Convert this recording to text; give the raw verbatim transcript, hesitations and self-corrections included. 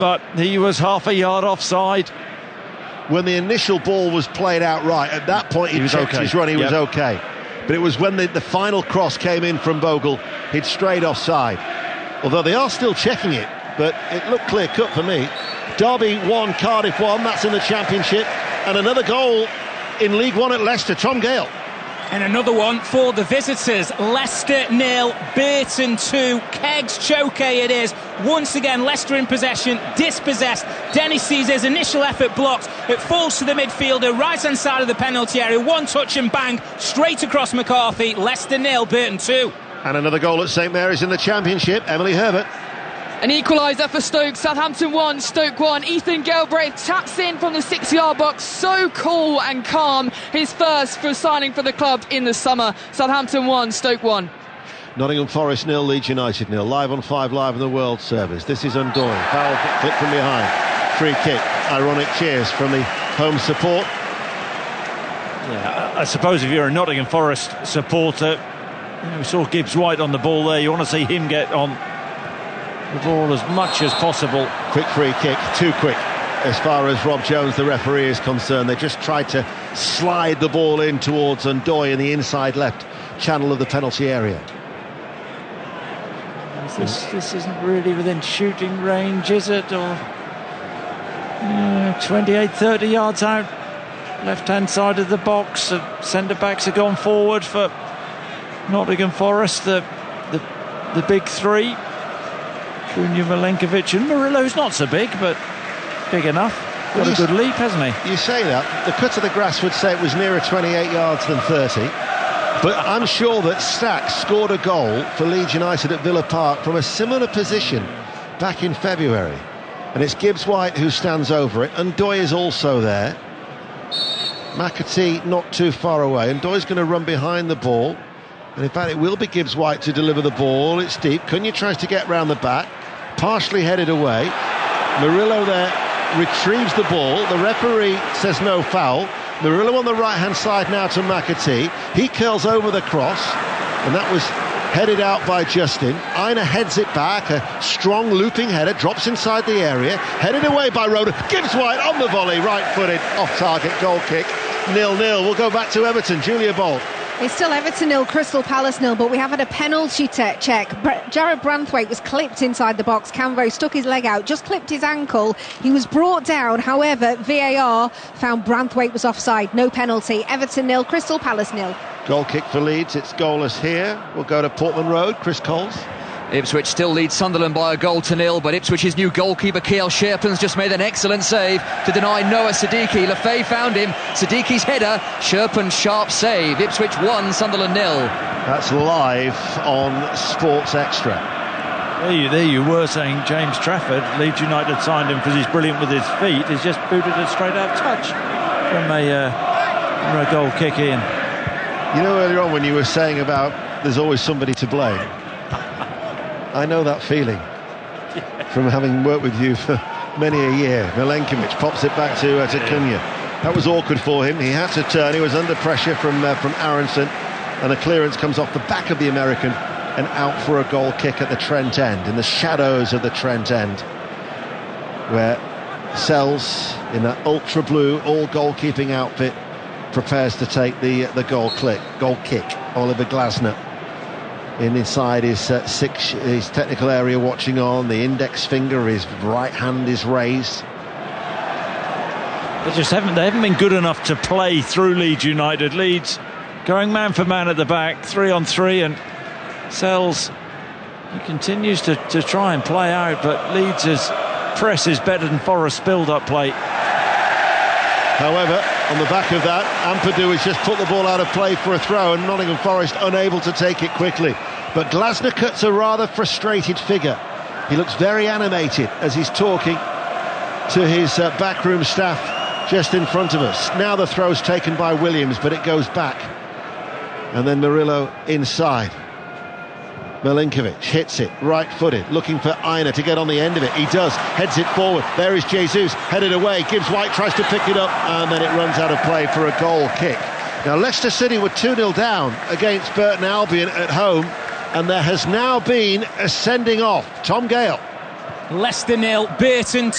but he was half a yard offside. When the initial ball was played out right, at that point he, he was checked okay. his run, he yep. was okay. But it was when the, the final cross came in from Bogle, he'd strayed offside. Although they are still checking it, but it looked clear-cut for me. Derby one, Cardiff one, that's in the Championship. And another goal in League One at Leicester, Tom Gale. And another one for the visitors. Leicester nil, Burton two, Kegs Choke it is. Once again, Leicester in possession, dispossessed. Dennis sees his initial effort blocked. It falls to the midfielder, right-hand side of the penalty area. One touch and bang, straight across McCarthy. Leicester nil, Burton two. And another goal at St Mary's in the Championship, Emily Herbert. An equaliser for Stoke. Southampton one, Stoke one. Ethan Galbraith taps in from the six-yard box. So cool and calm. His first for signing for the club in the summer. Southampton one, Stoke one. Nottingham Forest nil, Leeds United nil. Live on five Live on the World Service. This is Undoing. Foul hit from behind. Free kick. Ironic cheers from the home support. Yeah, I suppose if you're a Nottingham Forest supporter, you know, we saw Gibbs White on the ball there. You want to see him get on the ball as much as possible. Quick free kick, too quick as far as Rob Jones, the referee, is concerned. They just tried to slide the ball in towards Undoy in the inside left channel of the penalty area. This, this isn't really within shooting range, is it? Or uh, twenty-eight, thirty yards out, left-hand side of the box. Uh, centre-backs have gone forward for Nottingham Forest, the, the, the big three. Cunha, Milenkovic and Murillo's not so big, but big enough. Got well, a good leap, hasn't he? You say that. The cut of the grass would say it was nearer twenty-eight yards than thirty. But I'm sure that Stacks scored a goal for Leeds United at Villa Park from a similar position back in February. And it's Gibbs White who stands over it. And Doy is also there. McAtee not too far away. And Doy's going to run behind the ball. And in fact, it will be Gibbs White to deliver the ball. It's deep. Cunha tries to get round the back. Partially headed away. Murillo there retrieves the ball. The referee says no foul. Murillo on the right-hand side now to McAtee. He curls over the cross, and that was headed out by Justin. Aina heads it back. A strong looping header, drops inside the area. Headed away by Roden. Gibbs White on the volley, right-footed, off-target goal kick. nil nil. We'll go back to Everton. Julia Bolt. It's still Everton nil, Crystal Palace nil, but we have had a penalty te- check. Br- Jared Branthwaite was clipped inside the box. Camvo stuck his leg out, just clipped his ankle. He was brought down. However, V A R found Branthwaite was offside. No penalty. Everton nil, Crystal Palace nil. Goal kick for Leeds. It's goalless here. We'll go to Portman Road. Chris Coles. Ipswich still leads Sunderland by a goal to nil, but Ipswich's new goalkeeper Kiel Sherpens just made an excellent save to deny Noah Siddiqui. Lefebvre found him. Siddiqui's header, Sherpens' sharp save. Ipswich one, Sunderland nil. That's live on Sports Extra. There you, there you were saying James Trafford, Leeds United signed him because he's brilliant with his feet. He's just booted it straight out of touch from a, uh, from a goal kick in. You know, earlier on when you were saying about there's always somebody to blame, I know that feeling from having worked with you for many a year. Milenkovic pops it back to, uh, to Cunha. That was awkward for him. He had to turn. He was under pressure from uh, from Aronson, and the clearance comes off the back of the American and out for a goal kick at the Trent end, in the shadows of the Trent end, where Sells, in that ultra blue all goalkeeping outfit, prepares to take the the goal click goal kick. Oliver Glasner in inside his uh, six his technical area, watching on. The index finger, his right hand is raised. They just haven't they haven't been good enough to play through Leeds United. Leeds going man for man at the back, three on three, and Sells, he continues to, to try and play out, but Leeds' press is better than Forest's build-up play. However, on the back of that, Ampadu has just put the ball out of play for a throw, and Nottingham Forest unable to take it quickly. But Glasner cuts a rather frustrated figure. He looks very animated as he's talking to his uh, backroom staff just in front of us. Now the throw's taken by Williams, but it goes back. And then Murillo inside. Milenkovic hits it, right-footed, looking for Aina to get on the end of it. He does, heads it forward. There is Jesus, headed away. Gibbs White tries to pick it up, and then it runs out of play for a goal kick. Now, Leicester City were two nil down against Burton Albion at home, and there has now been a sending off. Tom Gale. Leicester nil, Burton